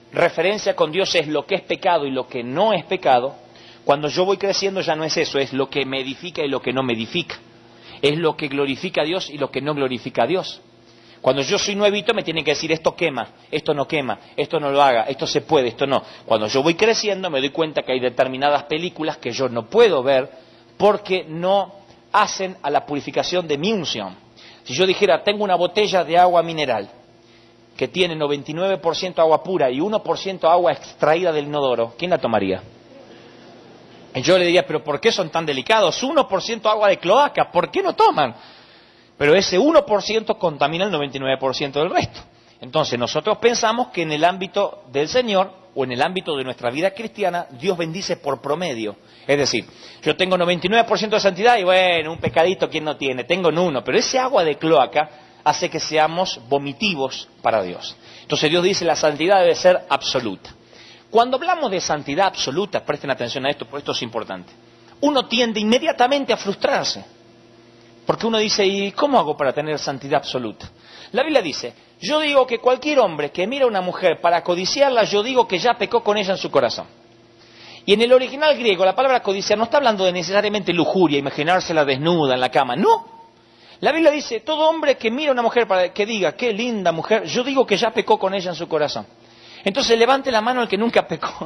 referencia con Dios es lo que es pecado y lo que no es pecado, cuando yo voy creciendo ya no es eso, es lo que me edifica y lo que no me edifica. Es lo que glorifica a Dios y lo que no glorifica a Dios. Cuando yo soy nuevito me tienen que decir esto quema, esto no quema, esto no lo haga, esto se puede, esto no. Cuando yo voy creciendo me doy cuenta que hay determinadas películas que yo no puedo ver porque no hacen a la purificación de mi unción. Si yo dijera, tengo una botella de agua mineral que tiene 99% agua pura y 1% agua extraída del inodoro, ¿quién la tomaría? Y yo le diría, pero ¿por qué son tan delicados? 1% agua de cloaca, ¿por qué no toman? Pero ese 1% contamina el 99% del resto. Entonces nosotros pensamos que en el ámbito del Señor o en el ámbito de nuestra vida cristiana, Dios bendice por promedio. Es decir, yo tengo 99% de santidad y bueno, un pecadito, ¿quién no tiene? Tengo en 1, pero ese agua de cloaca hace que seamos vomitivos para Dios. Entonces Dios dice, la santidad debe ser absoluta. Cuando hablamos de santidad absoluta, presten atención a esto, porque esto es importante, uno tiende inmediatamente a frustrarse. Porque uno dice, ¿y cómo hago para tener santidad absoluta? La Biblia dice, yo digo que cualquier hombre que mira a una mujer para codiciarla, yo digo que ya pecó con ella en su corazón. Y en el original griego, la palabra codiciar no está hablando de necesariamente lujuria, imaginársela desnuda en la cama, no. La Biblia dice, todo hombre que mira a una mujer para que diga, qué linda mujer, yo digo que ya pecó con ella en su corazón. Entonces levante la mano el que nunca pecó.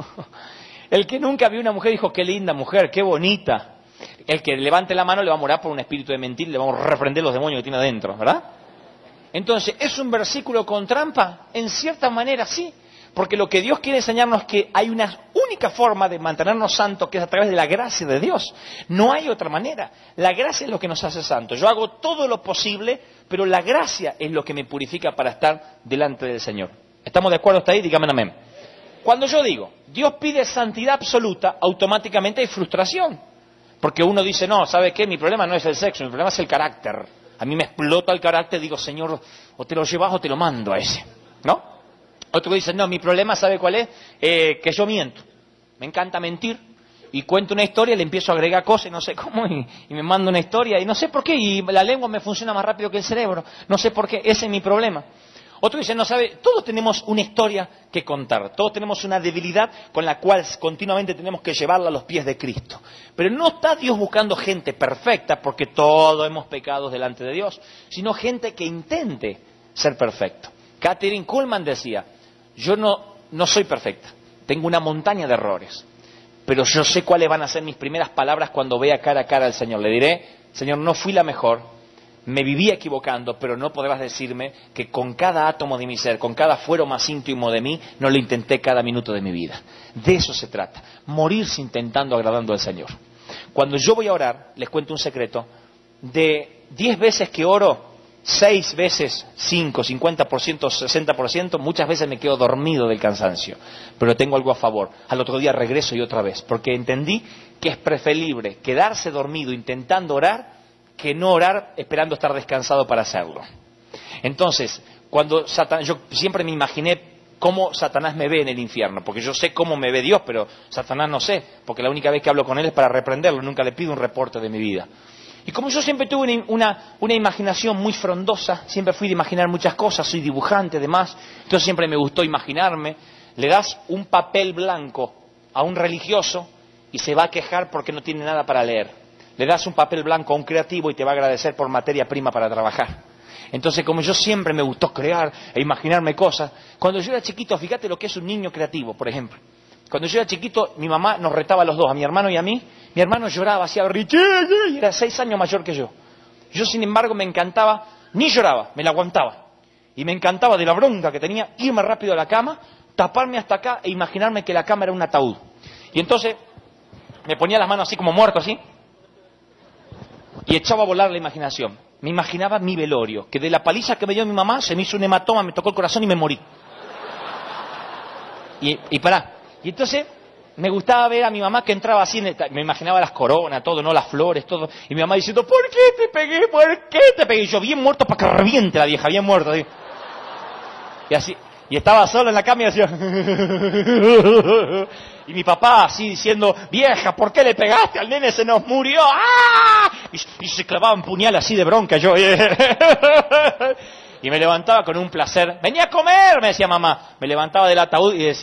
El que nunca vio una mujer dijo, qué linda mujer, qué bonita. El que levante la mano le va a morar por un espíritu de mentir, le vamos a reprender los demonios que tiene adentro, ¿verdad? Entonces, ¿es un versículo con trampa? En cierta manera sí, porque lo que Dios quiere enseñarnos es que hay una única forma de mantenernos santos, que es a través de la gracia de Dios. No hay otra manera. La gracia es lo que nos hace santos. Yo hago todo lo posible, pero la gracia es lo que me purifica para estar delante del Señor. ¿Estamos de acuerdo hasta ahí? Dígame amén. Cuando yo digo, Dios pide santidad absoluta, automáticamente hay frustración. Porque uno dice, no, ¿sabe qué? Mi problema no es el sexo, mi problema es el carácter. A mí me explota el carácter, digo, Señor, o te lo llevas o te lo mando a ese, ¿no? Otro dice, no, mi problema, ¿sabe cuál es? Que yo miento. Me encanta mentir. Y cuento una historia, le empiezo a agregar cosas, no sé cómo, y me mando una historia, y no sé por qué, y la lengua me funciona más rápido que el cerebro. No sé por qué, ese es mi problema. Otro dice, no sabe, todos tenemos una historia que contar, todos tenemos una debilidad con la cual continuamente tenemos que llevarla a los pies de Cristo. Pero no está Dios buscando gente perfecta, porque todos hemos pecado delante de Dios, sino gente que intente ser perfecto. Kathryn Kuhlman decía, yo no soy perfecta, tengo una montaña de errores, pero yo sé cuáles van a ser mis primeras palabras cuando vea cara a cara al Señor. Le diré, Señor, no fui la mejor, me vivía equivocando, pero no podrás decirme que con cada átomo de mi ser, con cada fuero más íntimo de mí, no lo intenté cada minuto de mi vida. De eso se trata, morirse intentando agradando al Señor. Cuando yo voy a orar, les cuento un secreto, de 10 veces que oro, 6 veces, 5, 50%, 60%, muchas veces me quedo dormido del cansancio. Pero tengo algo a favor, al otro día regreso y otra vez, porque entendí que es preferible quedarse dormido intentando orar, que no orar esperando estar descansado para hacerlo. Entonces, cuando Satanás, yo siempre me imaginé cómo Satanás me ve en el infierno, porque yo sé cómo me ve Dios, pero Satanás no sé, porque la única vez que hablo con él es para reprenderlo, nunca le pido un reporte de mi vida. Y como yo siempre tuve una imaginación muy frondosa, siempre fui de imaginar muchas cosas, soy dibujante además, entonces siempre me gustó imaginarme, le das un papel blanco a un religioso y se va a quejar porque no tiene nada para leer. Le das un papel blanco a un creativo y te va a agradecer por materia prima para trabajar. Entonces, como yo siempre me gustó crear e imaginarme cosas, cuando yo era chiquito, fíjate lo que es un niño creativo, por ejemplo. Cuando yo era chiquito, mi mamá nos retaba a los dos, a mi hermano y a mí. Mi hermano lloraba, hacía berrinche, y era 6 años mayor que yo. Yo, sin embargo, me encantaba, ni lloraba, me la aguantaba. Y me encantaba de la bronca que tenía, irme rápido a la cama, taparme hasta acá e imaginarme que la cama era un ataúd. Y entonces me ponía las manos así como muerto, así, y echaba a volar la imaginación. Me imaginaba mi velorio, que de la paliza que me dio mi mamá se me hizo un hematoma, me tocó el corazón y me morí. Y pará. Y entonces me gustaba ver a mi mamá que entraba así, me imaginaba las coronas, todo, no las flores, todo. Y mi mamá diciendo, ¿por qué te pegué? ¿Por qué te pegué? Y yo bien muerto para que reviente la vieja, bien muerto. Así. Y así. Y estaba solo en la cama y decía... Y mi papá así diciendo, vieja, ¿por qué le pegaste al nene? Se nos murió. ¡Ah! Y se clavaba un puñal así de bronca yo. Y me levantaba con un placer. Venía a comer, me decía mamá. Me levantaba del ataúd y decía,